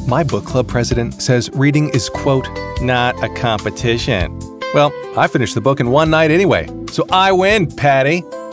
My book club president says reading is, quote, not a competition. Well, I finished the book in one night anyway, so I win, Patty.